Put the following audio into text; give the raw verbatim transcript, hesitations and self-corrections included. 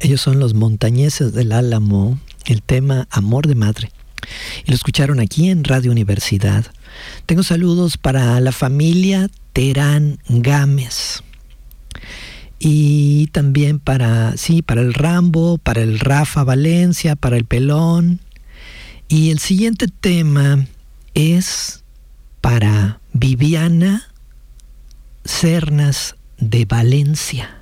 Ellos son los Montañeses del Álamo, el tema Amor de Madre. Y lo escucharon aquí en Radio Universidad. Tengo saludos para la familia Terán Gámez. Y también para, sí, para el Rambo, para el Rafa Valencia, para el Pelón. Y el siguiente tema es para Viviana Cernas de Valencia.